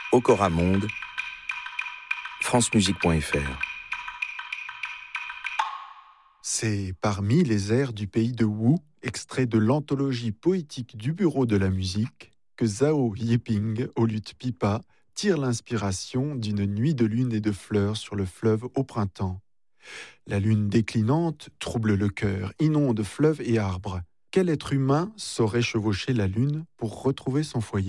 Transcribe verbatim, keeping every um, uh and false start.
Okora Monde, francemusique point f r. C'est parmi les airs du pays de Wu, extrait de l'anthologie poétique du Bureau de la musique, que Zhao Yiping, au luth pipa, tire l'inspiration d'une nuit de lune et de fleurs sur le fleuve au printemps. La lune déclinante trouble le cœur, inonde fleuves et arbres. Quel être humain saurait chevaucher la lune pour retrouver son foyer ?